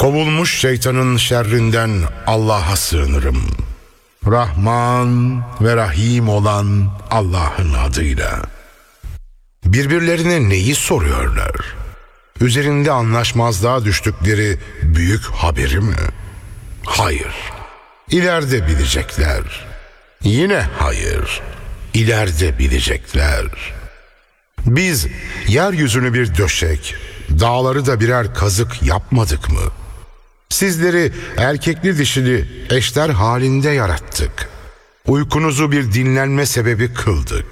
Kovulmuş şeytanın şerrinden Allah'a sığınırım. Rahman ve Rahim olan Allah'ın adıyla. Birbirlerine neyi soruyorlar? Üzerinde anlaşmazlığa düştükleri büyük haberi mi? Hayır. İleride bilecekler. Yine hayır. İleride bilecekler. Biz yeryüzünü bir döşek, dağları da birer kazık yapmadık mı? Sizleri erkekli dişili eşler halinde yarattık. Uykunuzu bir dinlenme sebebi kıldık.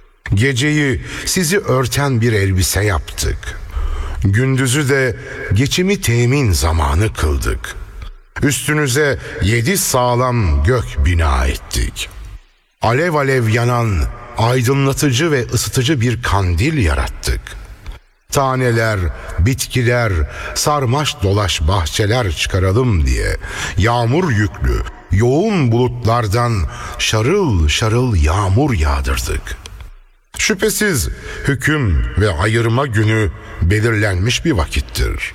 Geceyi sizi örten bir elbise yaptık. Gündüzü de geçimi temin zamanı kıldık. Üstünüze 7 sağlam gök bina ettik. Alev alev yanan aydınlatıcı ve ısıtıcı bir kandil yarattık. Taneler, bitkiler, sarmaş dolaş bahçeler çıkaralım diye yağmur yüklü, yoğun bulutlardan şarıl şarıl yağmur yağdırdık. Şüphesiz hüküm ve ayırma günü belirlenmiş bir vakittir.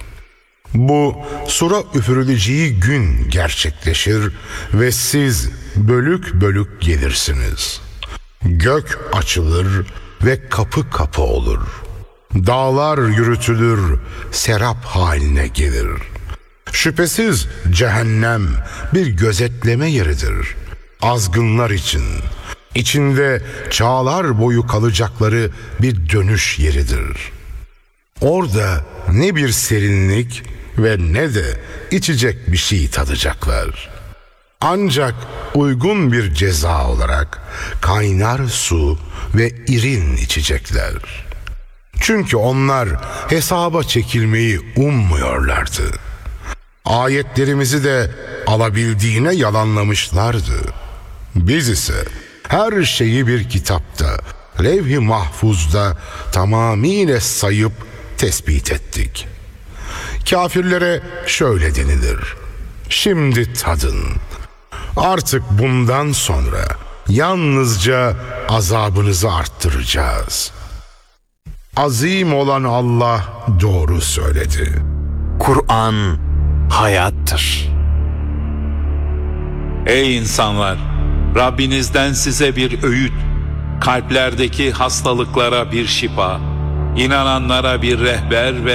Bu sura üfürüleceği gün gerçekleşir ve siz bölük bölük gelirsiniz. Gök açılır ve kapı kapı olur. Dağlar yürütülür, serap haline gelir. Şüphesiz cehennem bir gözetleme yeridir. Azgınlar için, içinde çağlar boyu kalacakları bir dönüş yeridir. Orada ne bir serinlik ve ne de içecek bir şey tadacaklar. Ancak uygun bir ceza olarak kaynar su ve irin içecekler. Çünkü onlar hesaba çekilmeyi ummuyorlardı. Ayetlerimizi de alabildiğine yalanlamışlardı. Biz ise her şeyi bir kitapta, levh-i mahfuzda tamamıyla sayıp tespit ettik. Kafirlere şöyle denilir: şimdi tadın. Artık bundan sonra yalnızca azabınızı arttıracağız. Azim olan Allah doğru söyledi. Kur'an hayattır. Ey insanlar! Rabbinizden size bir öğüt, kalplerdeki hastalıklara bir şifa, inananlara bir rehber ve